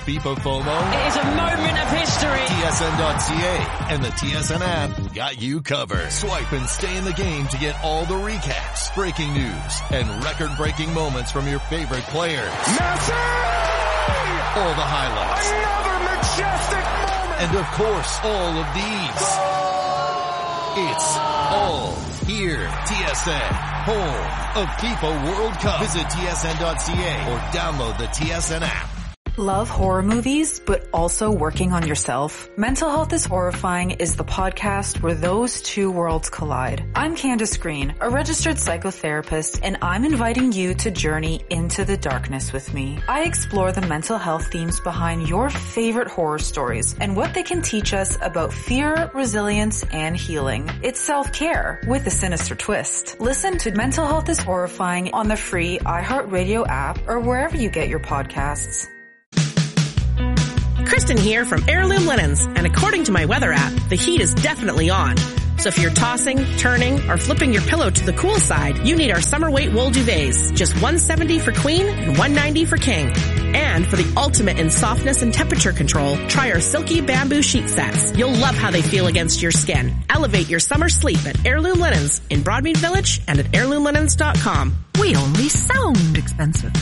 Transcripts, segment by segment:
FIFA FOMO? It is a moment of history. TSN.ca and the TSN app got you covered. Swipe and stay in the game to get all the recaps, breaking news, and record-breaking moments from your favorite players. Messi! All the highlights. Another majestic moment! And of course, all of these. It's all here. TSN, home of FIFA World Cup. Visit TSN.ca or download the TSN app. Love horror movies, but also working on yourself? Mental Health is Horrifying is the podcast where those two worlds collide. I'm Candace Green, a registered psychotherapist, and I'm inviting you to journey into the darkness with me. I explore the mental health themes behind your favorite horror stories and what they can teach us about fear, resilience, and healing. It's self-care with a sinister twist. Listen to Mental Health is Horrifying on the free iHeartRadio app or wherever you get your podcasts. Kristen here from Heirloom Linens, and according to my weather app, the heat is definitely on. So if you're tossing, turning, or flipping your pillow to the cool side, you need our summer weight wool duvets. Just $170 for queen and $190 for king. And for the ultimate in softness and temperature control, try our silky bamboo sheet sets. You'll love how they feel against your skin. Elevate your summer sleep at Heirloom Linens in Broadmead Village and at heirloomlinens.com. We only sound expensive.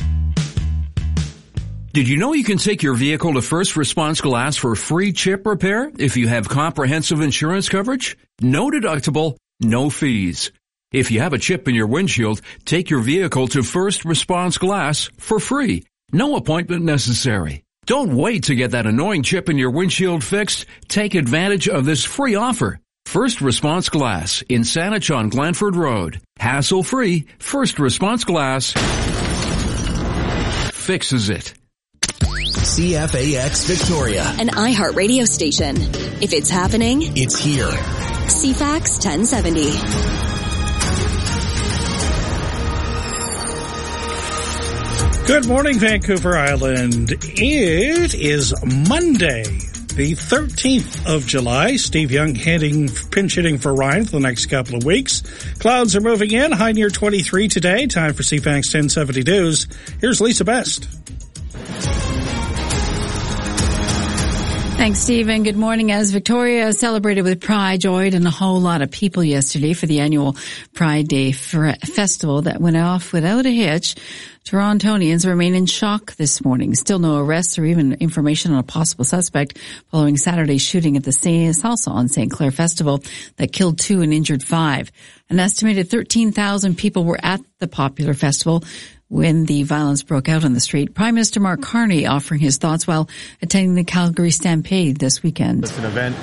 Did you know you can take your vehicle to First Response Glass for free chip repair if you have comprehensive insurance coverage? No deductible, no fees. If you have a chip in your windshield, take your vehicle to First Response Glass for free. No appointment necessary. Don't wait to get that annoying chip in your windshield fixed. Take advantage of this free offer. First Response Glass in Saanich on Glanford Road. Hassle-free, First Response Glass fixes it. CFAX Victoria, an iHeart radio station. If it's happening, it's here. CFAX 1070. Good morning, Vancouver Island. It is Monday, the 13th of July. Steve Young pinch hitting for Ryan for the next couple of weeks. Clouds are moving in, high near 23 today. Time for CFAX 1070 News. Here's Lisa Best. Thanks, Stephen. Good morning. As Victoria celebrated with pride, joy, and a whole lot of people yesterday for the annual Pride Day festival that went off without a hitch, Torontonians remain in shock this morning. Still no arrests or even information on a possible suspect following Saturday's shooting at the Salsa on St. Clair Festival that killed 2 and injured 5. An estimated 13,000 people were at the popular festival when the violence broke out on the street. Prime Minister Mark Carney offering his thoughts while attending the Calgary Stampede this weekend. It's an event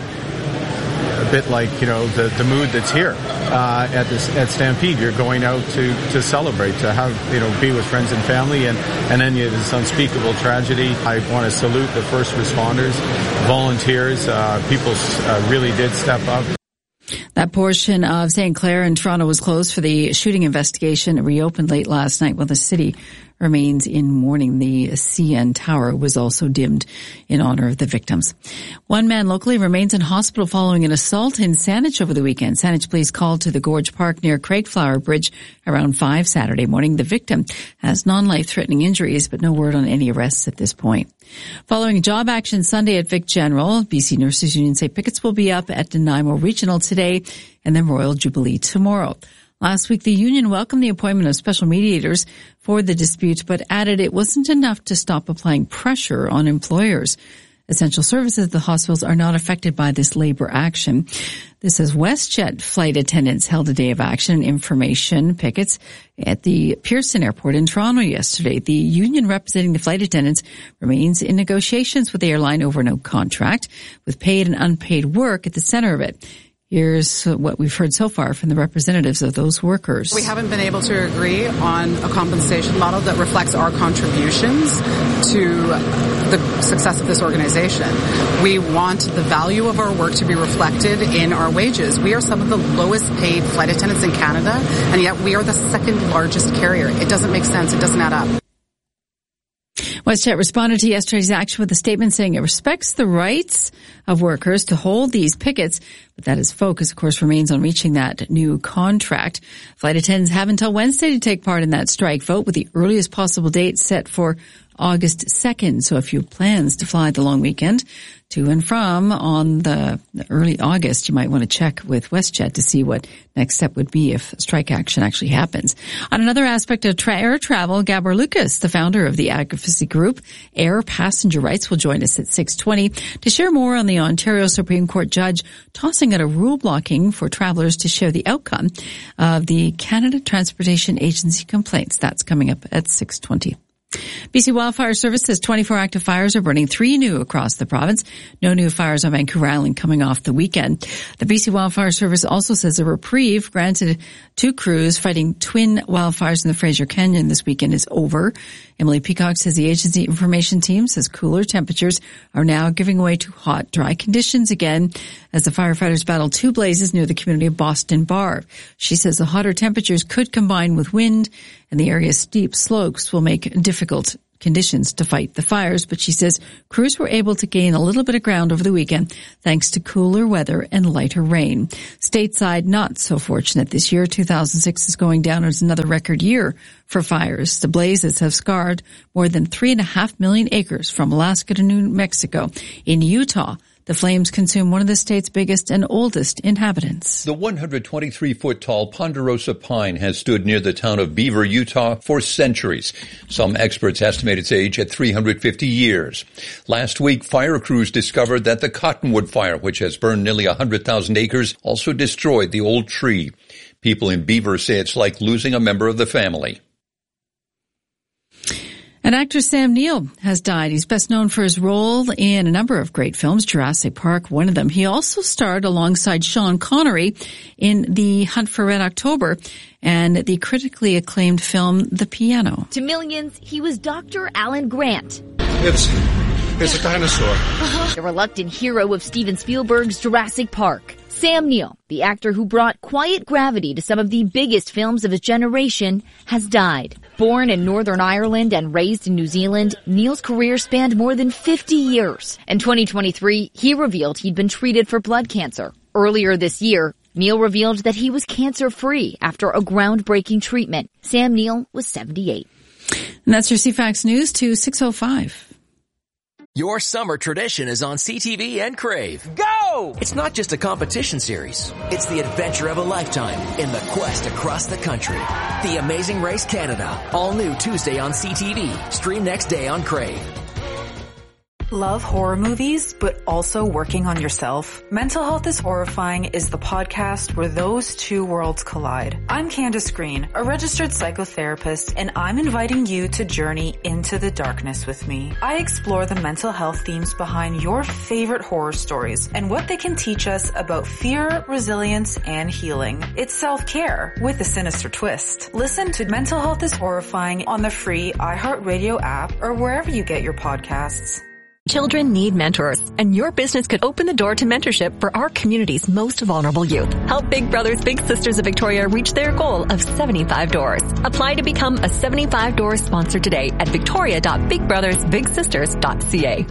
a bit like, the mood that's here at Stampede. You're going out to celebrate, to have, be with friends and family, and then this unspeakable tragedy. I want to salute the first responders, volunteers, people really did step up. That portion of St. Clair in Toronto was closed for the shooting investigation. It reopened late last night while the city remains in mourning. The CN Tower was also dimmed in honor of the victims. One man locally remains in hospital following an assault in Saanich over the weekend. Saanich police called to the Gorge Park near Craigflower Bridge around 5 Saturday morning. The victim has non-life-threatening injuries, but no word on any arrests at this point. Following job action Sunday at Vic General, BC Nurses Union say pickets will be up at Nanaimo Regional today and then Royal Jubilee tomorrow. Last week, the union welcomed the appointment of special mediators for the dispute, but added it wasn't enough to stop applying pressure on employers. Essential services at the hospitals are not affected by this labor action. This as WestJet flight attendants held a day of action and information pickets at the Pearson Airport in Toronto yesterday. The union representing the flight attendants remains in negotiations with the airline over no contract, with paid and unpaid work at the center of it. Here's what we've heard so far from the representatives of those workers. We haven't been able to agree on a compensation model that reflects our contributions to the success of this organization. We want the value of our work to be reflected in our wages. We are some of the lowest paid flight attendants in Canada, and yet we are the second largest carrier. It doesn't make sense. It doesn't add up. WestJet responded to yesterday's action with a statement saying it respects the rights of workers to hold these pickets, but that its focus, of course, remains on reaching that new contract. Flight attendants have until Wednesday to take part in that strike vote, with the earliest possible date set for August 2nd. So if you have plans to fly the long weekend to and from on the early August, you might want to check with WestJet to see what next step would be if strike action actually happens. On another aspect of air travel, Gabor Lucas, the founder of the advocacy group Air Passenger Rights, will join us at 6:20 to share more on the Ontario Supreme Court judge tossing out a rule blocking for travelers to share the outcome of the Canada Transportation Agency complaints. That's coming up at 6:20. BC Wildfire Service says 24 active fires are burning, 3 new across the province. No new fires on Vancouver Island coming off the weekend. The BC Wildfire Service also says a reprieve granted to crews fighting twin wildfires in the Fraser Canyon this weekend is over. Emily Peacock says the agency information team says cooler temperatures are now giving way to hot, dry conditions again as the firefighters battle 2 blazes near the community of Boston Bar. She says the hotter temperatures could combine with wind and the area's steep slopes will make difficult conditions to fight the fires, but she says crews were able to gain a little bit of ground over the weekend thanks to cooler weather and lighter rain. Stateside, not so fortunate this year. 2006 is going down as another record year for fires. The blazes have scarred more than 3.5 million acres from Alaska to New Mexico. In Utah, the flames consume one of the state's biggest and oldest inhabitants. The 123-foot-tall ponderosa pine has stood near the town of Beaver, Utah for centuries. Some experts estimate its age at 350 years. Last week, fire crews discovered that the Cottonwood Fire, which has burned nearly 100,000 acres, also destroyed the old tree. People in Beaver say it's like losing a member of the family. And actor Sam Neill has died. He's best known for his role in a number of great films, Jurassic Park, one of them. He also starred alongside Sean Connery in The Hunt for Red October and the critically acclaimed film The Piano. To millions, he was Dr. Alan Grant. It's a dinosaur. The reluctant hero of Steven Spielberg's Jurassic Park. Sam Neill, the actor who brought quiet gravity to some of the biggest films of his generation, has died. Born in Northern Ireland and raised in New Zealand, Neill's career spanned more than 50 years. In 2023, he revealed he'd been treated for blood cancer. Earlier this year, Neill revealed that he was cancer-free after a groundbreaking treatment. Sam Neill was 78. And that's your CFAX News to 6:05. Your summer tradition is on CTV and Crave. Go! It's not just a competition series. It's the adventure of a lifetime in the quest across the country. The Amazing Race Canada. All new Tuesday on CTV. Stream next day on Crave. Love horror movies, but also working on yourself? Mental Health is Horrifying is the podcast where those two worlds collide. I'm Candace Green, a registered psychotherapist, and I'm inviting you to journey into the darkness with me. I explore the mental health themes behind your favorite horror stories and what they can teach us about fear, resilience, and healing. It's self-care with a sinister twist. Listen to Mental Health is Horrifying on the free iHeartRadio app or wherever you get your podcasts. Children need mentors, and your business could open the door to mentorship for our community's most vulnerable youth. Help Big Brothers Big Sisters of Victoria reach their goal of 75 doors. Apply to become a 75 doors sponsor today at victoria.bigbrothersbigsisters.ca.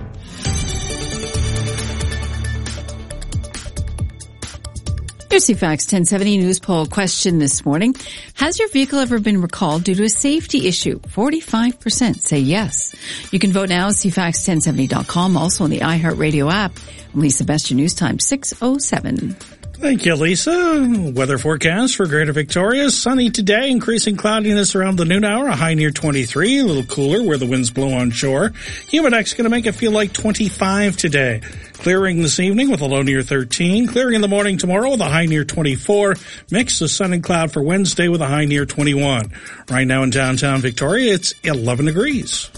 Your CFAX 1070 News Poll question this morning. Has your vehicle ever been recalled due to a safety issue? 45% say yes. You can vote now at CFAX1070.com, also on the iHeartRadio app. I'm Lisa Best, your news time, 6:07. Thank you, Lisa. Weather forecast for Greater Victoria. Sunny today, increasing cloudiness around the noon hour, a high near 23, a little cooler where the winds blow on shore. Humidex going to make it feel like 25 today. Clearing this evening with a low near 13. Clearing in the morning tomorrow with a high near 24. Mix of sun and cloud for Wednesday with a high near 21. Right now in downtown Victoria, it's 11 degrees.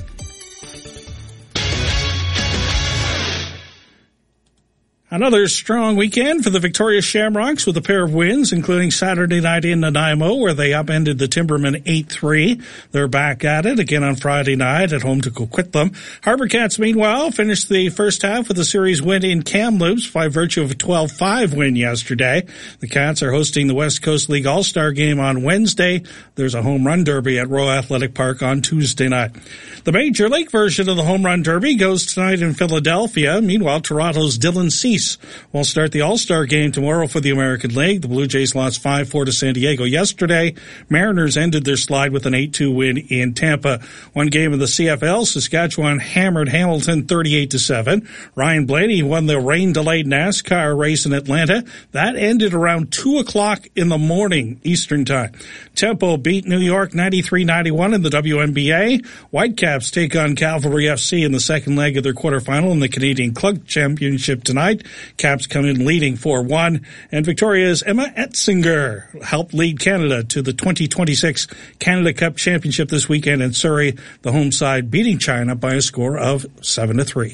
Another strong weekend for the Victoria Shamrocks with a pair of wins, including Saturday night in Nanaimo, where they upended the Timbermen 8-3. They're back at it again on Friday night at home to Coquitlam. Harbour Cats, meanwhile, finished the first half with a series win in Kamloops by virtue of a 12-5 win yesterday. The Cats are hosting the West Coast League All-Star game on Wednesday. There's a home run derby at Royal Athletic Park on Tuesday night. The Major League version of the home run derby goes tonight in Philadelphia. Meanwhile, Toronto's Dylan Cease Rays will start the All-Star game tomorrow for the American League. The Blue Jays lost 5-4 to San Diego yesterday. Mariners ended their slide with an 8-2 win in Tampa. One game of the CFL, Saskatchewan hammered Hamilton 38-7. Ryan Blaney won the rain-delayed NASCAR race in Atlanta. That ended around 2 o'clock in the morning Eastern Time. Tempo beat New York 93-91 in the WNBA. Whitecaps take on Cavalry FC in the second leg of their quarterfinal in the Canadian Club Championship tonight. Caps come in leading 4-1. And Victoria's Emma Etzinger helped lead Canada to the 2026 Canada Cup Championship this weekend in Surrey, the home side beating China by a score of 7-3.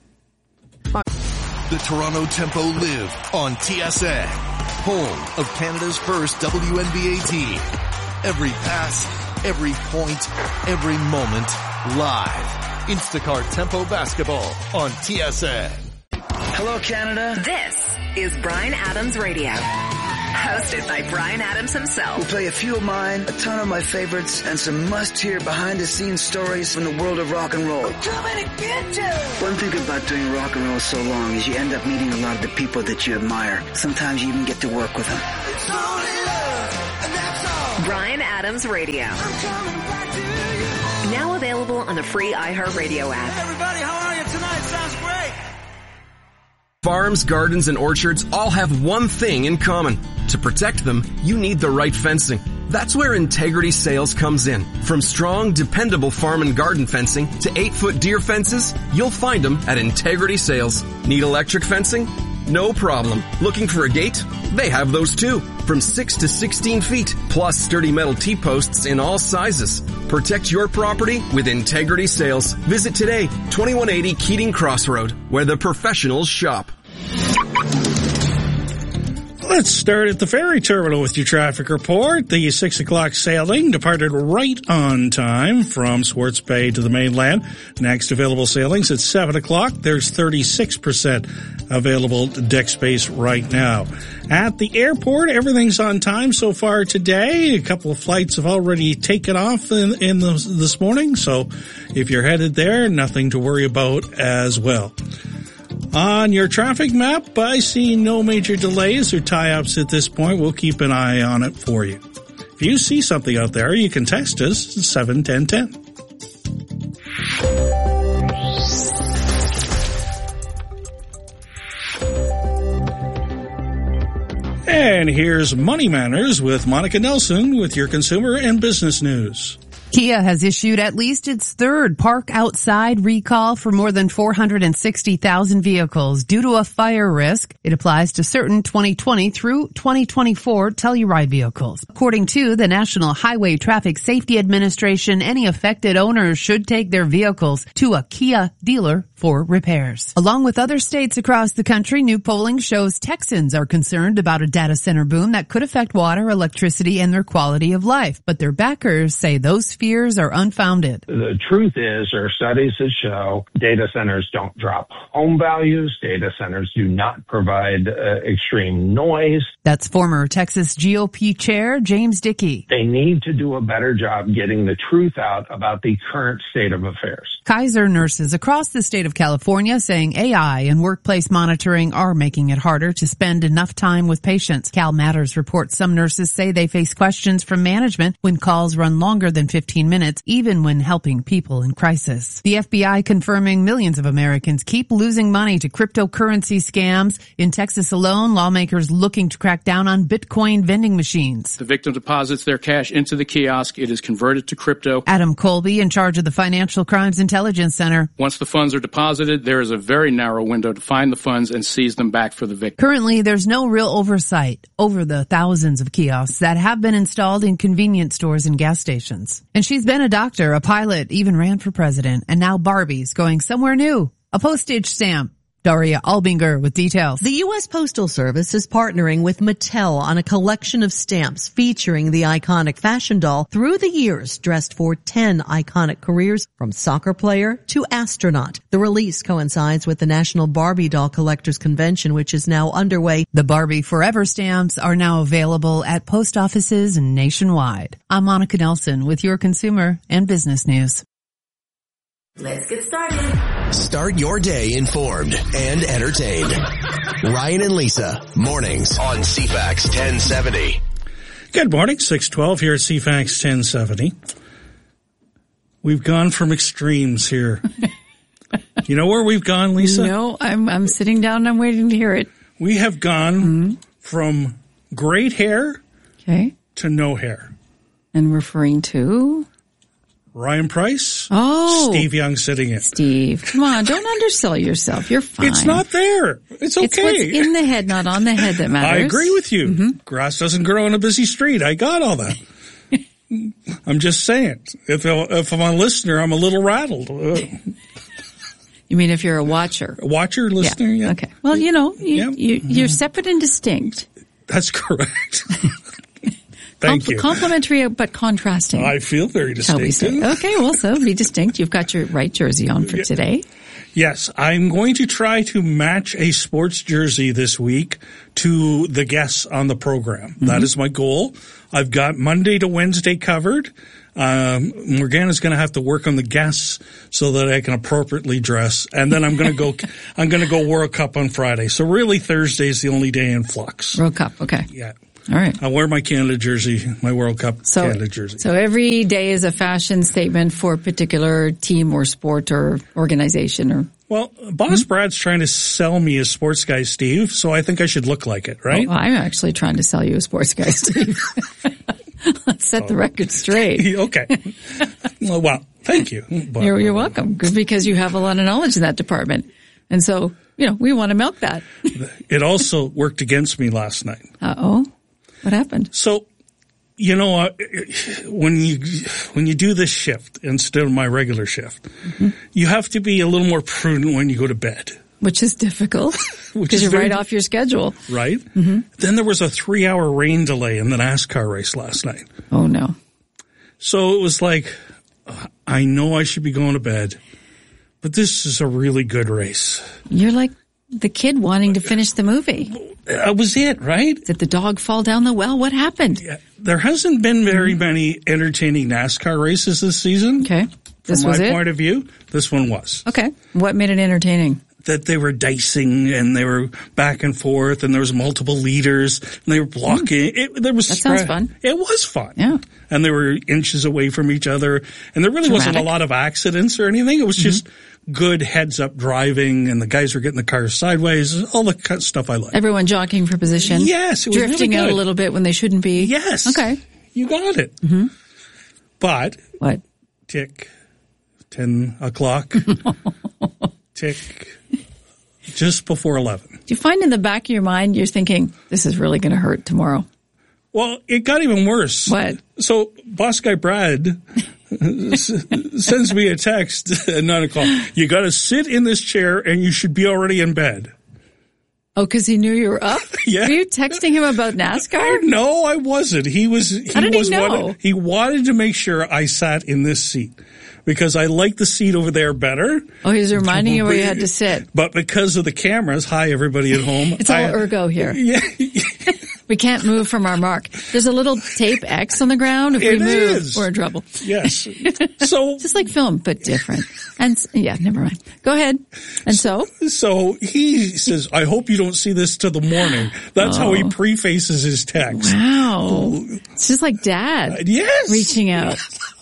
The Toronto Tempo live on TSN, home of Canada's first WNBA team. Every pass, every point, every moment, live. Instacart Tempo Basketball on TSN. Hello, Canada. This is Bryan Adams Radio. Hosted by Bryan Adams himself. We'll play a few of mine, a ton of my favorites, and some must-hear behind-the-scenes stories from the world of rock and roll. I'm coming to get you! One thing about doing rock and roll so long is you end up meeting a lot of the people that you admire. Sometimes you even get to work with them. It's only love, and that's all. Bryan Adams Radio. I'm coming back to you. Now available on the free iHeartRadio app. Hey everybody, how are you tonight? Sounds great. Farms, gardens, and orchards all have one thing in common. To protect them, you need the right fencing. That's where Integrity Sales comes in. From strong, dependable farm and garden fencing to 8-foot deer fences, you'll find them at Integrity Sales. Need electric fencing? No problem. Looking for a gate? They have those too. From 6 to 16 feet, plus sturdy metal T-posts in all sizes. Protect your property with Integrity Sales. Visit today, 2180 Keating Crossroad, where the professionals shop. Let's start at the ferry terminal with your traffic report. The 6 o'clock sailing departed right on time from Swartz Bay to the mainland. Next available sailings at 7 o'clock. There's 36% available deck space right now. At the airport, everything's on time so far today. A couple of flights have already taken off this morning, so if you're headed there, nothing to worry about as well. On your traffic map, I see no major delays or tie-ups at this point. We'll keep an eye on it for you. If you see something out there, you can text us at 71010. And here's Money Manners with Monica Nelson with your consumer and business news. Kia has issued at least its third park outside recall for more than 460,000 vehicles due to a fire risk. It applies to certain 2020 through 2024 Telluride vehicles. According to the National Highway Traffic Safety Administration, any affected owners should take their vehicles to a Kia dealer for repairs. Along with other states across the country, new polling shows Texans are concerned about a data center boom that could affect water, electricity, and their quality of life. But their backers say those fears are unfounded. The truth is, there are studies that show data centers don't drop home values. Data centers do not provide extreme noise. That's former Texas GOP chair James Dickey. They need to do a better job getting the truth out about the current state of affairs. Kaiser nurses across the state of California saying AI and workplace monitoring are making it harder to spend enough time with patients. Cal Matters reports some nurses say they face questions from management when calls run longer than 15 minutes, even when helping people in crisis. The FBI confirming millions of Americans keep losing money to cryptocurrency scams. In Texas alone, lawmakers looking to crack down on Bitcoin vending machines. The victim deposits their cash into the kiosk. It is converted to crypto. Adam Colby, in charge of the Financial Crimes Intelligence Center. Once the funds are deposited, there is a very narrow window to find the funds and seize them back for the victim. Currently, there's no real oversight over the thousands of kiosks that have been installed in convenience stores and gas stations. And she's been a doctor, a pilot, even ran for president, and now Barbie's going somewhere new. A postage stamp. Daria Albinger with details. The U.S. Postal Service is partnering with Mattel on a collection of stamps featuring the iconic fashion doll through the years, dressed for 10 iconic careers from soccer player to astronaut. The release coincides with the National Barbie Doll Collectors Convention, which is now underway. The Barbie Forever stamps are now available at post offices nationwide. I'm Monica Nelson with your consumer and business news. Let's get started. Start your day informed and entertained. Ryan and Lisa, mornings on CFAX 1070. Good morning, 612 here at CFAX 1070. We've gone from extremes here. You know where we've gone, Lisa? No, I'm sitting down and I'm waiting to hear it. We have gone from great hair to no hair. And referring to? Ryan Price. Oh. Steve Young sitting in. Steve, come on, don't undersell yourself. You're fine. It's not there. It's okay. It's what's in the head, not on the head that matters. I agree with you. Mm-hmm. Grass doesn't grow on a busy street. I got all that. I'm just saying. If I'm a listener, I'm a little rattled. You mean if you're a watcher? A watcher, listener, yeah. Okay. Well, you're separate and distinct. That's correct. Thank you. Complimentary but contrasting. I feel very distinct. Okay, well, so be distinct. You've got your right jersey on for today. Yes, I'm going to try to match a sports jersey this week to the guests on the program. Mm-hmm. That is my goal. I've got Monday to Wednesday covered. Morgana's going to have to work on the guests so that I can appropriately dress. And then I'm going to go World Cup on Friday. So really Thursday is the only day in flux. World Cup, okay. Yeah. All right. I wear my Canada jersey, my World Cup Canada jersey. So every day is a fashion statement for a particular team or sport or organization Well, Boss Brad's trying to sell me a sports guy, Steve, so I think I should look like it, right? I'm actually trying to sell you a sports guy, Steve. Let's set the record straight. Okay. Well, thank you. You're welcome. Good, because you have a lot of knowledge in that department. And so, we want to milk that. It also worked against me last night. Uh-oh. What happened? So, when you do this shift instead of my regular shift, you have to be a little more prudent when you go to bed. Which is difficult because you're right off your schedule. Right? Mm-hmm. Then there was a 3-hour rain delay in the NASCAR race last night. Oh, no. So it was like, I know I should be going to bed, but this is a really good race. You're like the kid wanting to finish the movie. That was it, right? Did the dog fall down the well? What happened? Yeah, there hasn't been very many entertaining NASCAR races this season. Okay. This was it? From my point of view, this one was. Okay. What made it entertaining? That they were dicing and they were back and forth and there was multiple leaders and they were blocking. That sounds fun. It was fun. Yeah. And they were inches away from each other and there really wasn't a lot of accidents or anything. It was just good heads up driving and the guys were getting the cars sideways, all the kind of stuff I like. Everyone jockeying for position. Yes. It was drifting really out a little bit when they shouldn't be. Yes. Okay. You got it. Mm-hmm. But. What? Tick. 10 o'clock. Tick. Just before 11. Do you find in the back of your mind you're thinking, this is really going to hurt tomorrow? Well, it got even worse. What? So, Boss Guy Brad sends me a text at 9 o'clock. You got to sit in this chair and you should be already in bed. Oh, because he knew you were up? Yeah. Were you texting him about NASCAR? No, I wasn't. How did he know? He wanted to make sure I sat in this seat. Because I like the seat over there better. Oh, he was reminding you where you had to sit. But because of the cameras, hi everybody at home. It's all ergo here. Yeah. We can't move from our mark. There's a little tape X on the ground. If we move, we're in trouble. Yes. So just like film, but different. And never mind. Go ahead. And so he says, I hope you don't see this till the morning. That's how he prefaces his text. Wow. It's just like Dad. Yes. Reaching out.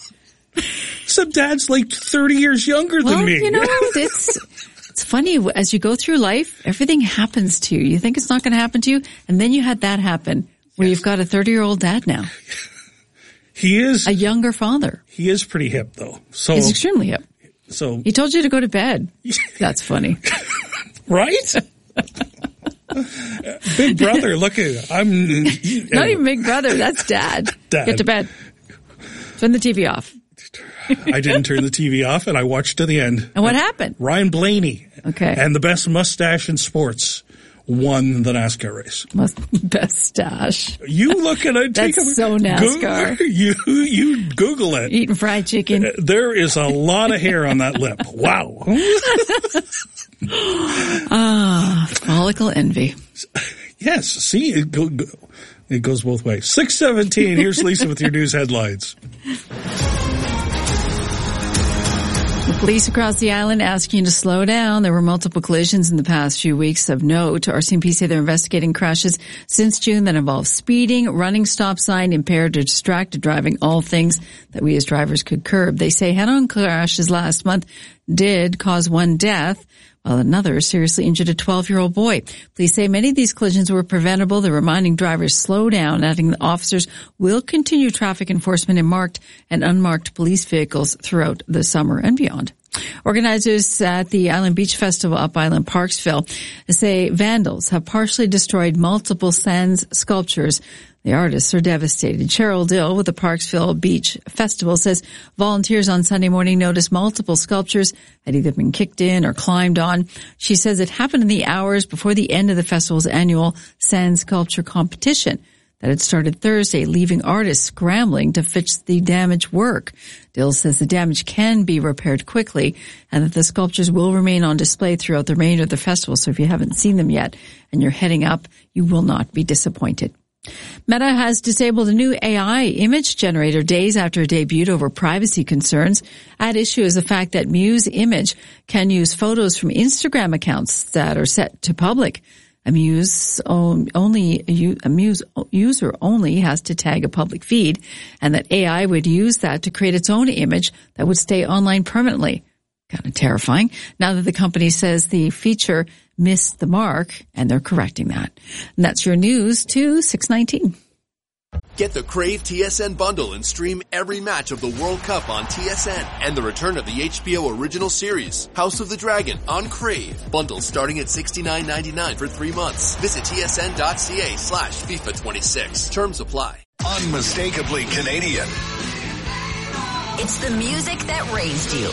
Some Dad's like 30 years younger than me. It's funny. As you go through life, everything happens to you. You think it's not going to happen to you, and then you had that happen where you've got a 30-year-old dad now. He is a younger father. He is pretty hip, though. So he's extremely hip. So he told you to go to bed. That's funny, right? Big brother, look at I'm not even big brother. That's Dad. Get to bed. Turn the TV off. I didn't turn the TV off, and I watched to the end. And what happened? Ryan Blaney, and the best mustache in sports, won the NASCAR race. Best stash. You look at it. That's so NASCAR. You Google it. Eating fried chicken. There is a lot of hair on that lip. Wow. Follicle envy. Yes. See, it goes both ways. 6:17. Here's Lisa with your news headlines. The police across the island asking you to slow down. There were multiple collisions in the past few weeks of note. RCMP say they're investigating crashes since June that involve speeding, running stop sign, impaired or distracted driving, all things that we as drivers could curb. They say head-on crashes last month did cause one death, while another seriously injured a 12-year-old boy. Police say many of these collisions were preventable. They're reminding drivers slow down, adding that officers will continue traffic enforcement in marked and unmarked police vehicles throughout the summer and beyond. Organizers at the Island Beach Festival up Island Parksville say vandals have partially destroyed multiple Sands sculptures. The artists are devastated. Cheryl Dill with the Parksville Beach Festival says volunteers on Sunday morning noticed multiple sculptures had either been kicked in or climbed on. She says it happened in the hours before the end of the festival's annual sand sculpture competition that had started Thursday, leaving artists scrambling to fix the damaged work. Dill says the damage can be repaired quickly and that the sculptures will remain on display throughout the remainder of the festival. So if you haven't seen them yet and you're heading up, you will not be disappointed. Meta has disabled a new AI image generator days after it debuted over privacy concerns. At issue is the fact that Muse Image can use photos from Instagram accounts that are set to public. A Muse user only has to tag a public feed, and that AI would use that to create its own image that would stay online permanently. Kind of terrifying. Now that the company says the feature missed the mark, and they're correcting that. And that's your news to 6:19. Get the Crave TSN bundle and stream every match of the World Cup on TSN and the return of the HBO original series, House of the Dragon, on Crave. Bundle starting at $69.99 for 3 months. Visit tsn.ca/FIFA26. Terms apply. Unmistakably Canadian. It's the music that raised you.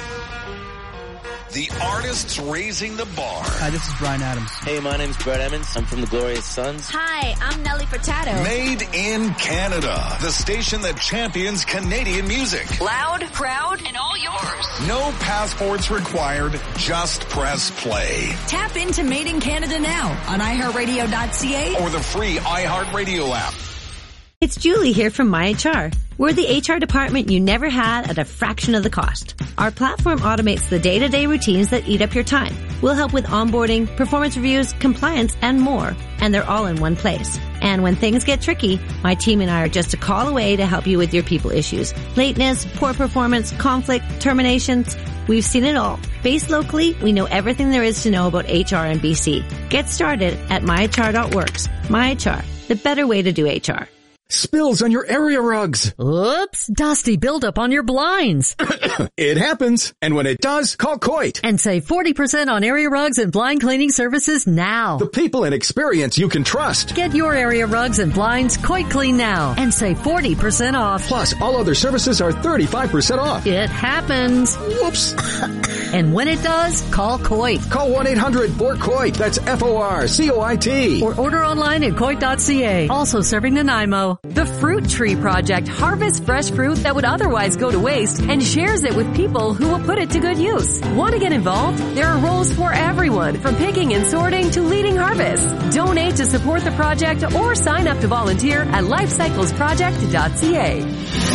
The artists raising the bar. Hi, this is Bryan Adams. Hey, my name's Brett Emmons. I'm from the Glorious Sons. Hi, I'm Nelly Furtado. Made in Canada. The station that champions Canadian music. Loud, proud, and all yours. No passports required. Just press play. Tap into Made in Canada now on iHeartRadio.ca or the free iHeartRadio app. It's Julie here from MyHR. We're the HR department you never had at a fraction of the cost. Our platform automates the day-to-day routines that eat up your time. We'll help with onboarding, performance reviews, compliance, and more. And they're all in one place. And when things get tricky, my team and I are just a call away to help you with your people issues. Lateness, poor performance, conflict, terminations. We've seen it all. Based locally, we know everything there is to know about HR in BC. Get started at myhr.works. MyHR, the better way to do HR. Spills on your area rugs. Oops, dusty buildup on your blinds. It happens. And when it does, call Coit. And save 40% on area rugs and blind cleaning services now. The people and experience you can trust. Get your area rugs and blinds Coit Clean now and save 40% off. Plus, all other services are 35% off. It happens. Whoops. And when it does, call Coit. Call 1-800-4COIT. That's FORCOIT. Or order online at Coit.ca. Also serving Nanaimo. The Fruit Tree Project harvests fresh fruit that would otherwise go to waste and shares it with people who will put it to good use. Want to get involved? There are roles for everyone, from picking and sorting to leading harvest. Donate to support the project or sign up to volunteer at lifecyclesproject.ca.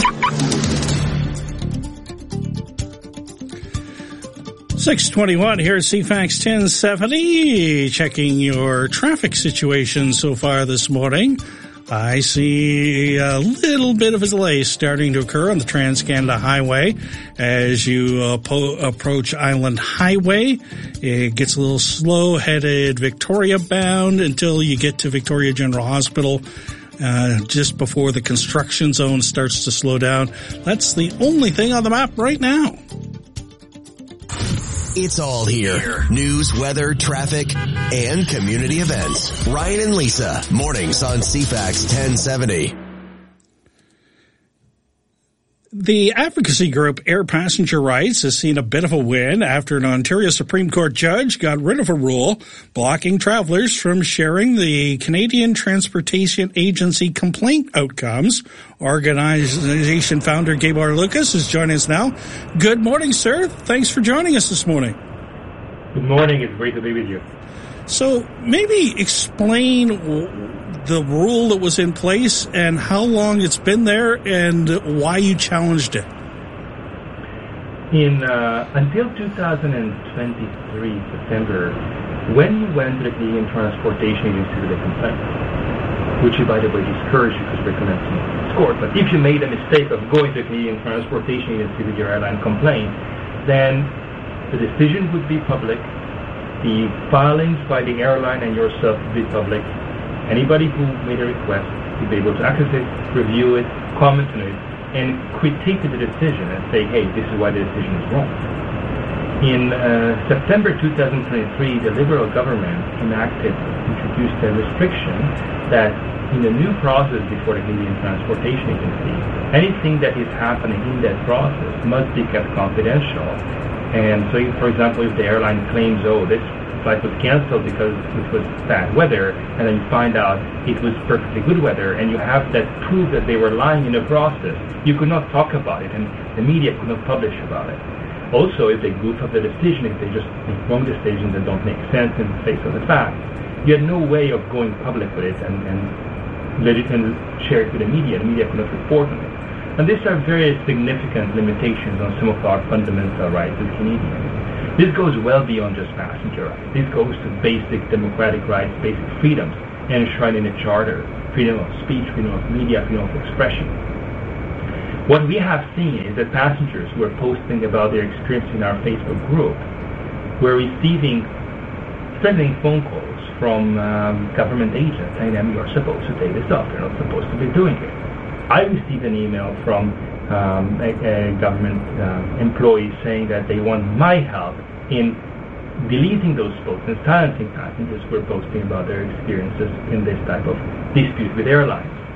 6:21 here at CFAX 1070. Checking your traffic situation so far this morning. I see a little bit of a delay starting to occur on the Trans-Canada Highway as you approach Island Highway. It gets a little slow headed Victoria bound until you get to Victoria General Hospital. Just before the construction zone starts to slow down. That's the only thing on the map right now. It's all here. News, weather, traffic, and community events. Ryan and Lisa, mornings on CFAX 1070. The advocacy group Air Passenger Rights has seen a bit of a win after an Ontario Supreme Court judge got rid of a rule blocking travelers from sharing the Canadian Transportation Agency complaint outcomes. Organization founder Gabor Lucas is joining us now. Good morning, sir. Thanks for joining us this morning. Good morning. It's great to be with you. So maybe explain the rule that was in place and how long it's been there and why you challenged it. Until 2023, September, when you went to the Canadian Transportation Agency with a complaint, which you, by the way, discourage you because we're commencing court, but if you made a mistake of going to the Canadian Transportation Agency with your airline complaint, then the decision would be public, the filings by the airline and yourself would be public. Anybody who made a request would be able to access it, review it, comment on it, and critique the decision and say, hey, this is why the decision is wrong. In September 2023, the Liberal government introduced a restriction that in the new process before the Canadian Transportation Agency, anything that is happening in that process must be kept confidential. And so, for example, if the airline claims, oh, this flight was canceled because it was bad weather, and then you find out it was perfectly good weather, and you have that proof that they were lying in the process, you could not talk about it, and the media could not publish about it. Also, if they goof up the decision, if they just make wrong decisions that don't make sense in the face of the facts, you had no way of going public with it and let it and share it with the media. The media could not report on it. And these are very significant limitations on some of our fundamental rights as Canadians. This goes well beyond just passenger rights. This goes to basic democratic rights, basic freedoms enshrined in the Charter: freedom of speech, freedom of media, freedom of expression. What we have seen is that passengers who are posting about their experience in our Facebook group were receiving threatening phone calls from government agents saying them, you're supposed to take this off, you're not supposed to be doing it. I received an email from a government employee saying that they want my help in deleting those posts and silencing passengers who are posting about their experiences in this type of dispute with airlines.